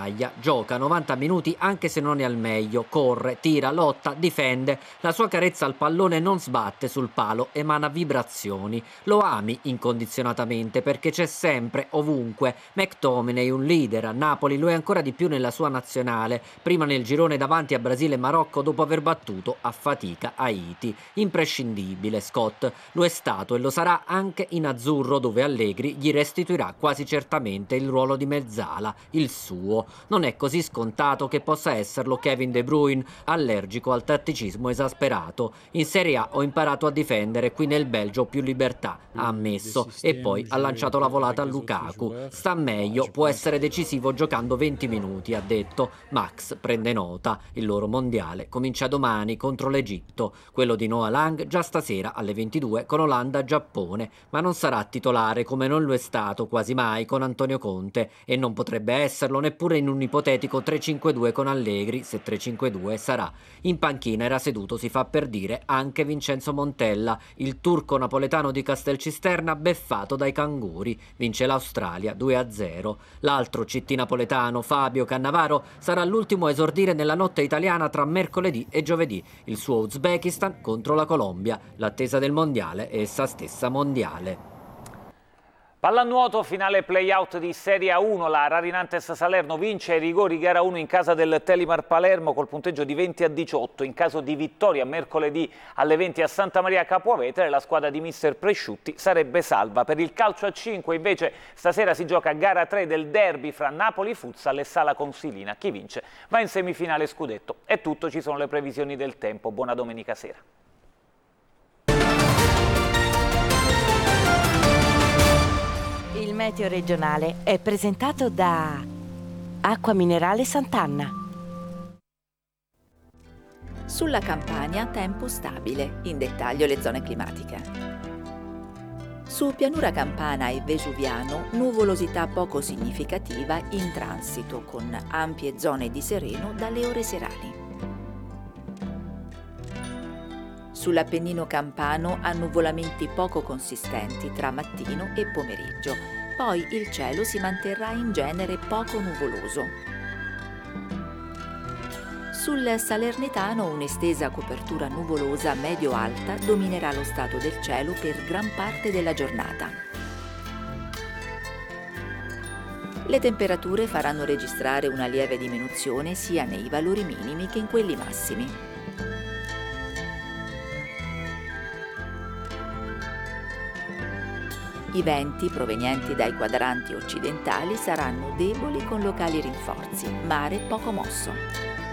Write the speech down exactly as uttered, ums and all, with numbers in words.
maglia, gioca novanta minuti anche se non è al meglio, corre, tira, lotta, difende, la sua carezza al pallone non sbatte sul palo, emana vibrazioni, lo ami incondizionatamente perché c'è sempre, ovunque. McTominay, un leader a Napoli, lo è ancora di più nella sua nazionale, prima nel girone davanti a Brasile e Marocco dopo aver battuto a fatica Haiti. Imprescindibile Scott, lo è stato e lo sarà anche in azzurro, dove Allegri gli restituirà quasi certamente il ruolo di mezzala, il suo. Non è così scontato che possa esserlo Kevin De Bruyne, allergico al tatticismo esasperato. In Serie A ho imparato a difendere, qui nel Belgio ho più libertà, ha ammesso, e poi ha lanciato la volata a Lukaku. Sta meglio, può essere decisivo giocando venti minuti, ha detto. Max prende nota, il loro mondiale comincia domani contro l'Egitto, quello di Noah Lang già stasera alle ventidue con Olanda-Giappone, ma non sarà titolare come non lo è stato quasi mai con Antonio Conte e non potrebbe esserlo neppure in un ipotetico tre cinque due con Allegri, se tre cinque due sarà. In panchina era seduto, si fa per dire, anche Vincenzo Montella, il turco napoletano di Castelcisterna beffato dai canguri. Vince l'Australia due a zero. L'altro C T napoletano, Fabio Cannavaro, sarà l'ultimo a esordire nella notte italiana tra mercoledì e giovedì. Il suo Uzbekistan contro la Colombia. L'attesa del mondiale è essa stessa mondiale. Pallanuoto, finale play-out di Serie A uno, la Rarinantes Salerno vince ai rigori gara uno in casa del Telimar Palermo col punteggio di venti a diciotto. In caso di vittoria mercoledì alle venti a Santa Maria Capua Vetere, la squadra di mister Presciutti sarebbe salva. Per il calcio a cinque invece stasera si gioca gara tre del derby fra Napoli Futsal e Sala Consilina. Chi vince va in semifinale scudetto. È tutto, ci sono le previsioni del tempo. Buona domenica sera. Il meteo regionale è presentato da Acqua Minerale Sant'Anna. Sulla Campania tempo stabile, in dettaglio le zone climatiche. Su Pianura Campana e Vesuviano nuvolosità poco significativa in transito con ampie zone di sereno dalle ore serali. Sull'Appennino campano annuvolamenti poco consistenti tra mattino e pomeriggio, poi il cielo si manterrà in genere poco nuvoloso. Sul Salernitano un'estesa copertura nuvolosa medio-alta dominerà lo stato del cielo per gran parte della giornata. Le temperature faranno registrare una lieve diminuzione sia nei valori minimi che in quelli massimi. I venti provenienti dai quadranti occidentali saranno deboli con locali rinforzi, mare poco mosso.